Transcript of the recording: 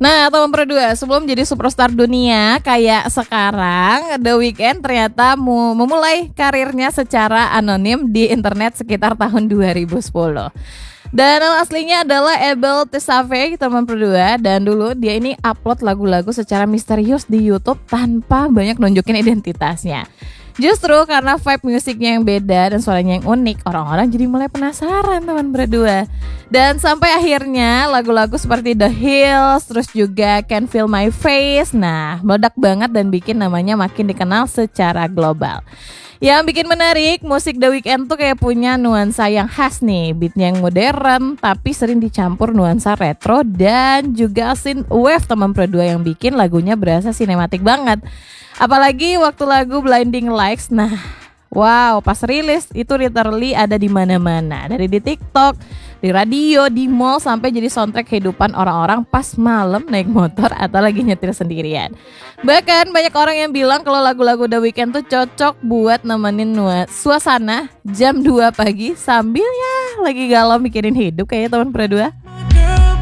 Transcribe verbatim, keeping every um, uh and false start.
Nah, teman berdua, sebelum jadi superstar dunia kayak sekarang, The Weeknd ternyata mu- memulai karirnya secara anonim di internet sekitar tahun dua ribu sepuluh. Dan nama aslinya adalah Abel Tesfaye, teman berdua. Dan dulu dia ini upload lagu-lagu secara misterius di YouTube tanpa banyak nunjukin identitasnya. Justru karena vibe musiknya yang beda dan suaranya yang unik, orang-orang jadi mulai penasaran teman berdua. Dan sampai akhirnya lagu-lagu seperti The Hills, terus juga Can Feel My Face, nah meledak banget dan bikin namanya makin dikenal secara global. Yang bikin menarik, musik The Weeknd tuh kayak punya nuansa yang khas nih, beatnya yang modern tapi sering dicampur nuansa retro dan juga synthwave teman berdua yang bikin lagunya berasa sinematik banget. Apalagi waktu lagu Blinding Lights, nah wow pas rilis itu literally ada di mana-mana, dari di TikTok, di radio, di mall, sampai jadi soundtrack kehidupan orang-orang pas malam naik motor atau lagi nyetir sendirian. Bahkan banyak orang yang bilang kalau lagu-lagu The Weeknd tuh cocok buat nemenin nuan- suasana jam dua pagi sambil ya lagi galau mikirin hidup kayaknya teman berdua.